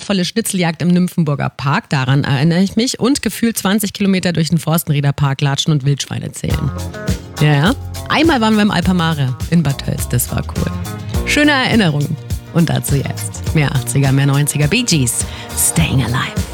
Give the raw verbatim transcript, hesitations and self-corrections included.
wundervolle Schnitzeljagd im Nymphenburger Park, daran erinnere ich mich. Und gefühlt zwanzig Kilometer durch den Forstenrieder Park latschen und Wildschweine zählen. Ja, ja. Einmal waren wir im Alpamare in Bad Tölz, das war cool. Schöne Erinnerungen. Und dazu jetzt mehr achtziger, mehr neunziger Bee Gees, Staying Alive.